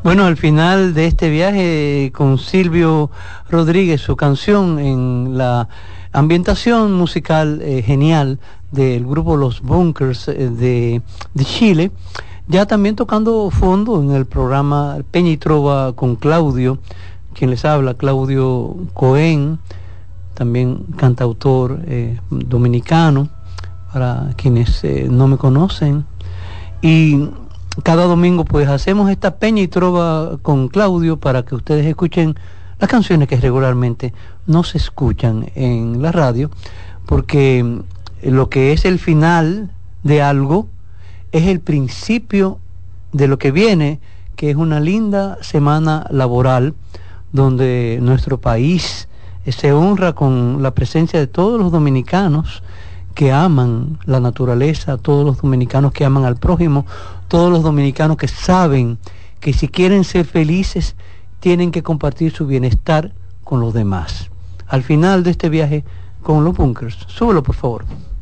Bueno, al final de este viaje con Silvio Rodríguez, su canción en la ambientación musical genial del grupo Los Bunkers de Chile, ya también tocando fondo en el programa Peña y Trova con Claudio, quien les habla, Claudio Cohen, también cantautor dominicano, para quienes no me conocen. Y cada domingo pues hacemos esta Peña y Trova con Claudio para que ustedes escuchen las canciones que regularmente no se escuchan en la radio, porque lo que es el final de algo es el principio de lo que viene, que es una linda semana laboral donde nuestro país se honra con la presencia de todos los dominicanos que aman la naturaleza, todos los dominicanos que aman al prójimo, todos los dominicanos que saben que si quieren ser felices tienen que compartir su bienestar con los demás. Al final de este viaje con los Bunkers, súbelo por favor.